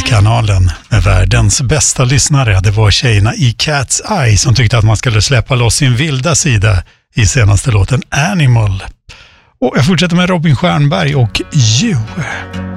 Kanalen med världens bästa lyssnare. Det var tjejerna i Cat's Eye som tyckte att man skulle släppa loss sin vilda sida i senaste låten Animal. Och jag fortsätter med Robin Stjernberg och You.